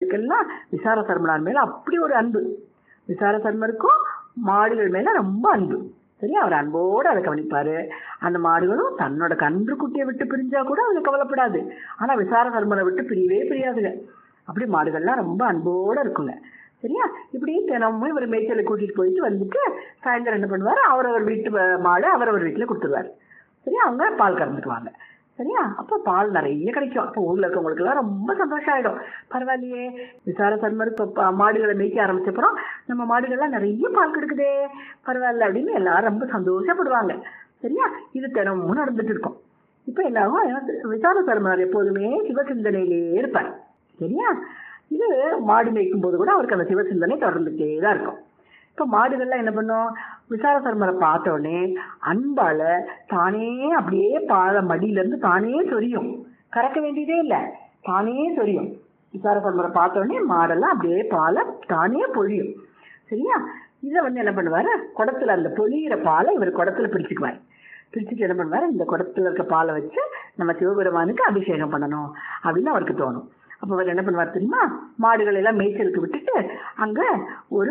மாடுகளுக்கெல்லாம் விசார சர்மனார் மேல அப்படி ஒரு அன்பு. விசார சர்மருக்கும் மாடுகள் மேல ரொம்ப அன்பு. சரியா, அவர் அன்போடு அதை கவனிப்பாரு. அந்த மாடுகளும் தன்னோட கன்று குட்டியை விட்டு பிரிஞ்சா கூட அதுல கவலைப்படாது. ஆனா விசார சர்மனை விட்டு பிரியவே பிரியாதுங்க. அப்படி மாடுகள்லாம் ரொம்ப அன்போடு இருக்குங்க. சரியா, இப்படி தினமும் இவர் மேய்ச்சலை கூட்டிட்டு போயிட்டு வந்துட்டு சாயந்தரம் என்ன பண்ணுவாரு, அவரவர் வீட்டு மாடு அவரவர் வீட்டுல கொடுத்துருவாரு. சரியா, அவங்க பால் கறந்துக்குவாங்க. சரியா, அப்போ பால் நிறைய கிடைக்கும். அப்போ ஊர்ல இருக்கவங்களுக்கு எல்லாம் ரொம்ப சந்தோஷம் ஆயிடும். பரவாயில்லையே, விசார சர்மர் மாடுகளை மேய்க்க ஆரம்பிச்சப்பறம் நம்ம மாடுகள்லாம் நிறைய பால் கிடைக்குதே, பரவாயில்ல அப்படின்னு எல்லாரும் ரொம்ப சந்தோஷப்படுவாங்க. சரியா, இது தினமும் நடந்துட்டு இருக்கும். இப்ப என்ன ஆகும், விசார சர்மர் எப்போதுமே சிவசிந்தனையிலேயே இருப்பார். சரியா, இது மாடு மேய்க்கும் போது கூட அவருக்கு அந்த சிவசிந்தனை தொடர்ந்துட்டே தான் இருக்கும். இப்ப மாடுகள்லாம் என்ன பண்ணும், விசார சர்மரை பார்த்த உடனே அன்பால தானே அப்படியே பால மடியில இருந்து தானே சொரியும். கறக்க வேண்டியதே இல்லை, தானே சொரியும். விசார சர்மரை பார்த்த உடனே மாடெல்லாம் அப்படியே பாலை தானே பொழியும். சரியா, இதை என்ன பண்ணுவாரு, குடத்துல அந்த பொழியிற பாலை இவர் குடத்துல பிடிச்சுக்குவார். பிடிச்சிட்டு என்ன பண்ணுவாரு, இந்த குடத்துல இருக்க பாலை வச்சு நம்ம சிவபெருமானுக்கு அபிஷேகம் பண்ணணும் அப்படின்னு அவருக்கு தோணும். அப்ப அவர் என்ன பண்ணுவார் தெரியுமா, மாடுகள் எல்லாம் மேய்ச்சலுக்கு விட்டுட்டு அங்க ஒரு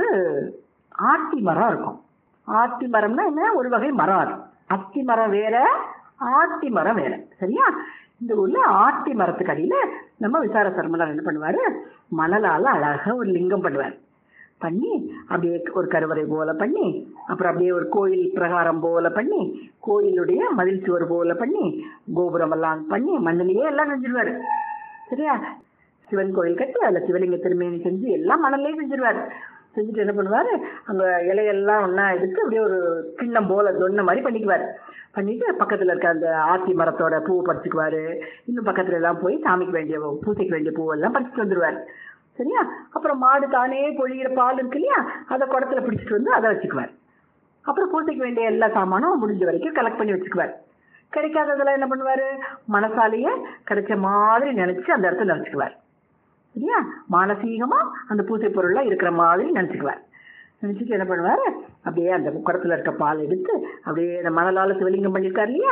ஆத்தி மரம் இருக்கும். ஆத்தி மரம்னா என்ன, ஒரு வகை மரம். அது அத்தி மரம் வேற, ஆத்தி மரம் வேற. சரியா, இந்த ஊர்ல ஆத்தி மரத்துக்கு அடியில நம்ம விசார சர்மனார் என்ன பண்ணுவாரு, மணலால அழகா ஒரு லிங்கம் பண்ணுவார். பண்ணி அப்படியே ஒரு கருவறை போல பண்ணி, அப்புறம் அப்படியே ஒரு கோயில் பிரகாரம் போல பண்ணி, கோயிலுடைய மதில் சுவர் போல பண்ணி, கோபுரம் எல்லாம் பண்ணி மண்ணிலேயே எல்லாம் செஞ்சிருவாரு. சரியா, சிவன் கோயில் கட்டி அதுல சிவலிங்க திருமேனி செஞ்சு எல்லாம் மணல்லையே செஞ்சிருவாரு. செஞ்சுட்டு என்ன பண்ணுவாரு, அங்க இலையெல்லாம் ஒன்னா எடுத்து அப்படியே ஒரு கிண்ணம் போல தொன்ன மாதிரி பண்ணிக்குவாரு. பண்ணிட்டு பக்கத்துல இருக்க அந்த ஆத்தி மரத்தோட பூவை பறிச்சுக்குவாரு. இன்னும் பக்கத்துல எல்லாம் போய் சாமிக்கு வேண்டிய பூசைக்கு வேண்டிய பூவெல்லாம் பறிச்சுட்டு வந்துருவாரு. சரியா, அப்புறம் மாடு தானே பொழிகிற பால் இருக்கு இல்லையா, அதை குடத்துல பிடிச்சிட்டு வந்து அதை வச்சுக்குவார். அப்புறம் பூசைக்கு வேண்டிய எல்லா சாமானும் முடிஞ்ச வரைக்கும் கலெக்ட் பண்ணி வச்சுக்குவார். கிடைக்காததெல்லாம் என்ன பண்ணுவாரு, மனசாலேயே கிடைச்ச மாதிரி நினைச்சு அந்த இடத்துல நினைச்சுக்குவார். சரியா, மானசீகமா அந்த பூசை பொருள்லாம் இருக்கிற மாதிரி நினைச்சுக்குவார். நினைச்சுட்டு என்ன பண்ணுவாரு, அப்படியே அந்த குடத்துல இருக்க பால் எடுத்து அப்படியே அந்த மணலால சிவலிங்கம் பண்ணியிருக்காரு இல்லையா,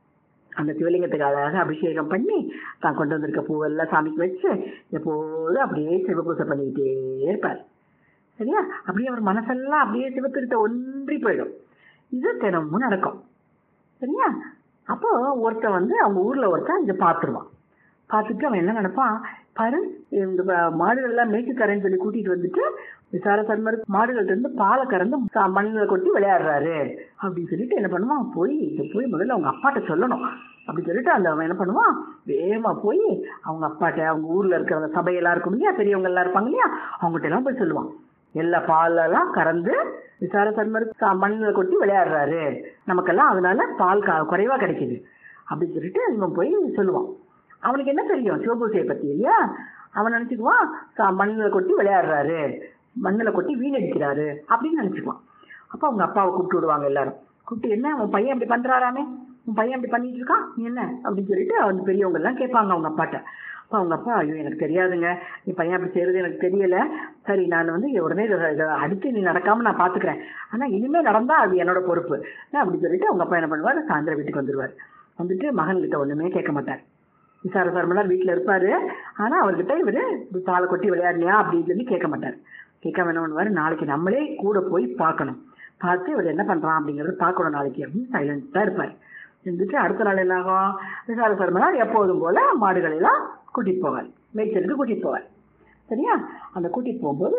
அந்த சிவலிங்கத்துக்கு அழகாக அபிஷேகம் பண்ணி தான் கொண்டு வந்திருக்க பூவெல்லாம் சாமிக்கு வச்சு எப்போதும் அப்படியே சிவபூசை பண்ணிக்கிட்டே இருப்பார். சரியா, அப்படியே அவர் மனசெல்லாம் அப்படியே சிவத்திருத்த ஒன்றி போயிடும். இது தினமும் நடக்கும். சரியா, அப்போ ஒருத்தன் அவங்க ஊர்ல ஒருத்தன் இதை பார்த்துருவான். பார்த்துட்டு அவன் என்ன நினைப்பான், பாரு இந்த மாடுகள் எல்லாம் மேய்ச்சி தரேன்னு சொல்லி கூட்டிட்டு வந்துட்டு விசார சர்மர் மாடுகள்ட்ட இருந்து பாலை கறந்து மண்ணில் கொட்டி விளையாடுறாரு அப்படின்னு சொல்லிட்டு என்ன பண்ணுவான், போய் முதல்ல அவங்க அப்பாட்ட சொல்லணும் அப்படின்னு சொல்லிட்டு அந்த அவன் என்ன பண்ணுவான், வேகமா போய் அவங்க அப்பாட்ட, அவங்க ஊர்ல இருக்கிற அந்த சபையெல்லாம் இருக்கும் இல்லையா, பெரியவங்க எல்லாம் இருப்பாங்க இல்லையா, அவங்ககிட்ட எல்லாம் போய் சொல்லுவான், எல்லா பாலெல்லாம் கறந்து விசார சர்மர் மண்ணில் கொட்டி விளையாடுறாரு, நமக்கெல்லாம் அதனால பால் குறைவா கிடைக்குது அப்படின்னு சொல்லிட்டு இவன் போய் சொல்லுவான். அவனுக்கு என்ன தெரியும் சிவபூசையை பத்தி இல்லையா, அவன் நினைச்சுக்குவான் மண்ணில் கொட்டி விளையாடுறாரு, மண்ணில் கொட்டி வீணடிக்கிறாரு அப்படின்னு நினைச்சுக்குவான். அப்ப அவங்க அப்பாவை கூப்பிட்டு விடுவாங்க எல்லாரும். கூப்பிட்டு, என்ன உன் பையன் அப்படி பண்றாராமே, உன் பையன் அப்படி பண்ணிட்டு இருக்கான், நீ என்ன அப்படின்னு சொல்லிட்டு அவங்க பெரியவங்க எல்லாம் கேட்பாங்க அவங்க அப்பாட்ட. அப்ப அவங்க அப்பா, ஐயோ எனக்கு தெரியாதுங்க, என் பையன் அப்படி செய்யறது எனக்கு தெரியல, சரி நான் உடனே அடுத்து நீ நடக்காம நான் பாத்துக்கிறேன், ஆனா இனிமே நடந்தா அது என்னோட பொறுப்பு அப்படின்னு சொல்லிட்டு அவங்க அப்பா என்ன பண்ணுவாரு, சாயந்தரம் வீட்டுக்கு வந்துருவாரு. வந்துட்டு மகன்கிட்ட ஒண்ணுமே கேட்க மாட்டார். விசார சர்மனார் வீட்டுல இருப்பாரு, ஆனா அவர்கிட்ட இவரு பாலை கொட்டி விளையாடலையா அப்படின்னு சொல்லி கேட்க மாட்டார். கேட்காம என்ன பண்ணுவாரு, நாளைக்கு நம்மளே கூட போய் பார்க்கணும், பார்த்து இவர் என்ன பண்றான் அப்படிங்கறது பார்க்கணும் நாளைக்கு அப்படின்னு சைலண்டா இருப்பாரு. இருந்துட்டு அடுத்த நாள் என்ன ஆகும், விசார சர்மனார் எப்போதும் போல மாடுகளை எல்லாம் கூட்டிட்டு போவார், மேய்ச்சலுக்கு கூட்டிட்டு போவார். சரியா, அந்த கூட்டிட்டு போகும்போது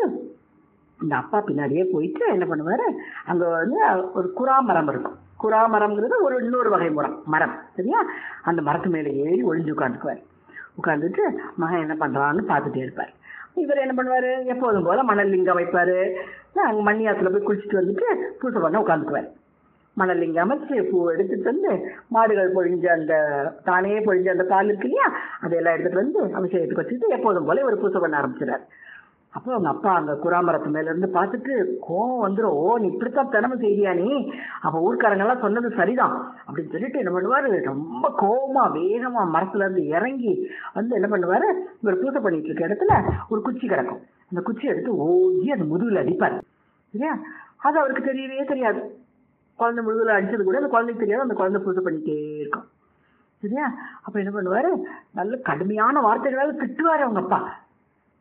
இந்த அப்பா பின்னாடியே போயிட்டு என்ன பண்ணுவாரு, அங்க ஒரு குறா மரம் இருக்கும். குறா மரம்ங்கிறது ஒரு இன்னொரு வகை மரம். சரியா, அந்த மரத்து மேல ஏறி ஒளிஞ்சு உட்காந்துக்குவார். உட்காந்துட்டு மகன் என்ன பண்றான்னு பார்த்துட்டே இருப்பார். இவர் என்ன பண்ணுவாரு, எப்போதும் போல மணல் லிங்கம் வைப்பாரு, அங்க மண்ணியாத்துல போய் குளிச்சுட்டு வந்துட்டு பூசை பண்ண உட்காந்துக்குவார். மணல் லிங்கம் அமைச்சு பூ எடுத்துட்டு வந்து மாடுகள் பொழிஞ்ச அந்த தானே பொழிஞ்ச அந்த பால் இருக்கு இல்லையா, அதையெல்லாம் எடுத்துட்டு வந்து அபிஷேகத்துக்கு வச்சுட்டு எப்போதும் போல ஒரு பூசை பண்ண ஆரம்பிச்சிடாரு. அப்போ அவங்க அப்பா அங்க குராமரத்து மேல இருந்து பார்த்துட்டு கோவம் வந்துடும், ஓ நீ இப்படித்தான் தினமும் செய்தியா நீ, அப்ப ஊர்க்காரங்க எல்லாம் சொன்னது சரிதான் அப்படின்னு சொல்லிட்டு என்ன பண்ணுவாரு, ரொம்ப கோவமா வேகமா மரத்துல இருந்து இறங்கி என்ன பண்ணுவாரு, இவர் பூசை பண்ணிட்டு இருக்க இடத்துல ஒரு குச்சி கிடக்கும், அந்த குச்சி எடுத்து ஓங்கி அந்த முதுகுல அடிப்பாரு. சரியா, அது அவருக்கு தெரியவே தெரியாது. குழந்தை முதுகுல அடிச்சது கூட அந்த குழந்தைக்கு தெரியாது, அந்த குழந்தை பூசை பண்ணிட்டே இருக்கும். சரியா, அப்ப என்ன பண்ணுவாரு, நல்ல கடுமையான வார்த்தைகளால திட்டுவாரு அவங்க அப்பா.